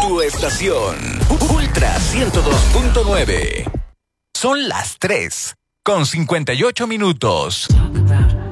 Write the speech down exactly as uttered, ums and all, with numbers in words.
Tu estación, Ultra ciento dos punto nueve. Son las tres, con cincuenta y ocho minutos.